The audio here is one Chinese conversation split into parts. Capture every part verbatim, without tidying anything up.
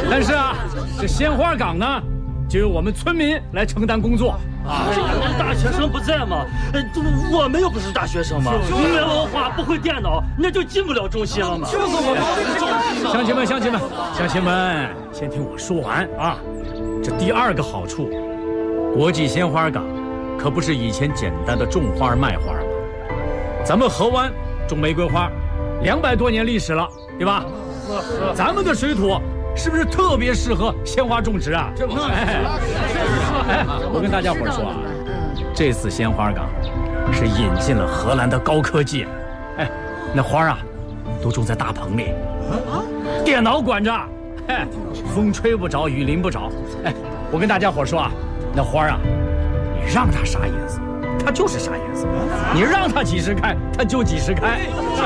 但是啊，这鲜花岗呢，就由我们村民来承担工作。 啊，大学生不在吗？呃，我们又不是大学生嘛，没文化不会电脑，那就进不了中心了嘛。 就是我乡亲们，乡亲们，乡亲们，先听我说完啊。这第二个好处，国际鲜花岗可不是以前简单的种花卖花了，咱们河湾种玫瑰花，两百多年历史了，对吧？咱们的水土是不是特别适合鲜花种植啊？这不，哎，哎，我跟大家伙说啊，这次鲜花岗是引进了荷兰的高科技，哎，那花啊都种在大棚里，电脑管着，哎，风吹不着，雨淋不着。哎，我跟大家伙说啊，那花啊，你让它啥颜色，它就是啥颜色；你让它几时开，它就几时开。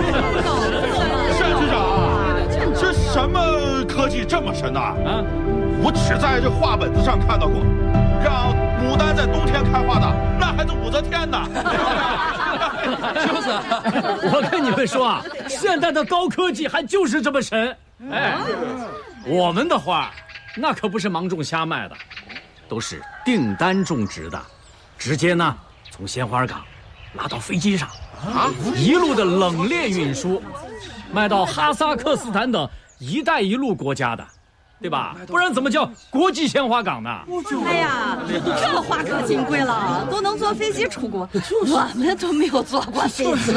单局长。这什么科技这么神呐？啊，我只在这画本子上看到过，让牡丹在冬天开花的，那还是武则天呢。 就是，我跟你们说啊，现在的高科技还就是这么神。哎，我们的花，那可不是盲种瞎卖的，都是订单种植的，直接呢从鲜花岗拉到飞机上，啊，一路的冷链运输。卖到哈萨克斯坦等“一带一路”国家的，对吧？不然怎么叫国际鲜花岗呢？ 哎呀，这花可金贵了，都能坐飞机出国，我们都没有坐过飞机。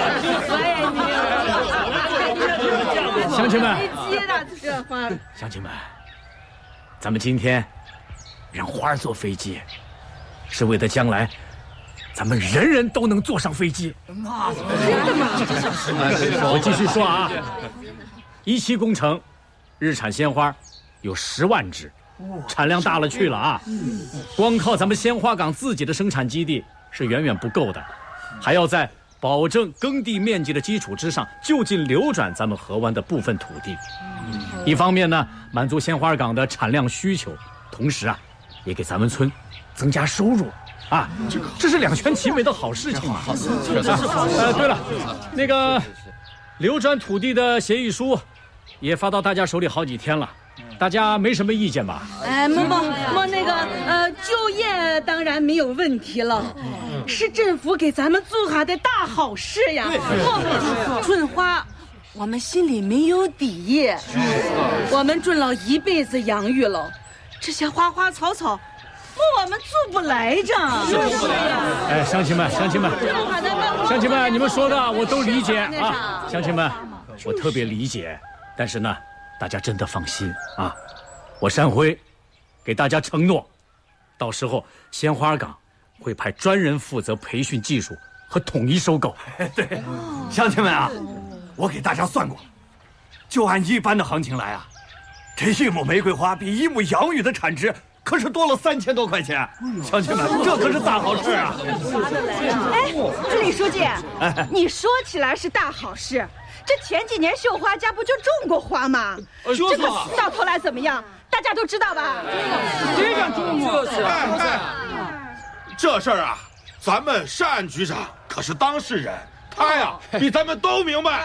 乡亲们， 飞机的这花， 乡亲们，咱们今天让花坐飞机，是为了将来。咱们人人都能坐上飞机。那真的吗？我继续说啊，一期工程，日产鲜花有十万只，产量大了去了啊！光靠咱们鲜花岗自己的生产基地是远远不够的，还要在保证耕地面积的基础之上，就近流转咱们河湾的部分土地。一方面呢，满足鲜花岗的产量需求，同时啊，也给咱们村增加收入。啊，这是两全其美的好事情嘛！好事，确实是好事。呃，对了，那个流转土地的协议书也发到大家手里好几天了，大家没什么意见吧？ 哎，么么么，那个呃，就业当然没有问题了，是政府给咱们做下的大好事呀！么种花，我们心里没有底，我们种了一辈子养育了，这些花花草草。我们做不来着， 哎，乡亲们，乡亲们，乡亲们，你们说的我都理解啊，乡亲们，我特别理解。但是呢，大家真的放心啊，我山辉给大家承诺，到时候鲜花岗会派专人负责培训技术和统一收购。 对，乡亲们啊，我给大家算过，就按一般的行情来啊，这一亩玫瑰花比一亩洋芋的产值。可是多了三千多块钱，乡亲们，这可是大好事啊！ 哎，李书记，你说起来是大好事，这前几年绣花家不就种过花吗？这个到头来怎么样，大家都知道吧？ 谁敢种过？就是哎，这事儿啊，咱们单局长可是当事人，他呀比咱们都明白。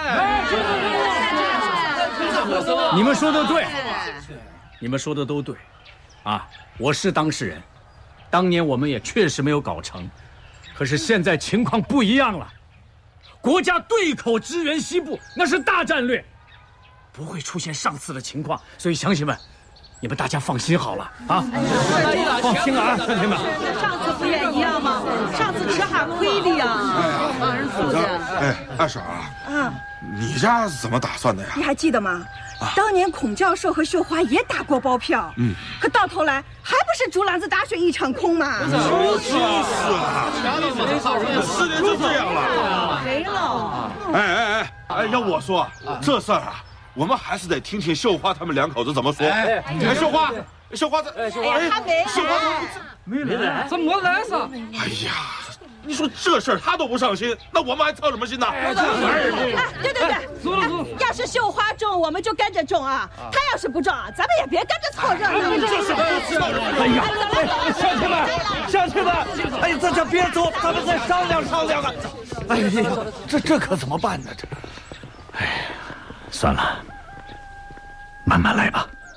你们说的对，你们说的都对。啊，我是当事人，当年我们也确实没有搞成，可是现在情况不一样了，国家对口支援西部，那是大战略，不会出现上次的情况，所以乡亲们，你们大家放心好了啊，放心了啊，乡亲们。 上次不也一样吗？上次吃下亏的呀，让人负责。 哎，二婶啊，啊，你家怎么打算的呀？ 你还记得吗？当年孔教授和绣花也打过包票，嗯，可到头来还不是竹篮子打水一场空嘛？ 就是啊，四年就这样了， 没了。 哎哎哎哎，要我说，这事儿啊，我们还是得听听绣花他们两口子怎么说。哎，绣花，绣花， 哎呀，他没绣花没来， 怎么来噻？ 哎呀。你说这事儿他都不上心，那我们还操什么心呢？ 哎，对对对，要是绣花种，我们就跟着种啊；他要是不种啊，咱们也别跟着凑热闹。 这是哎呀，乡亲们，乡亲们，哎，大家别走，咱们再商量商量啊！哎呀，这这可怎么办呢？这， 哎，算了，慢慢来吧。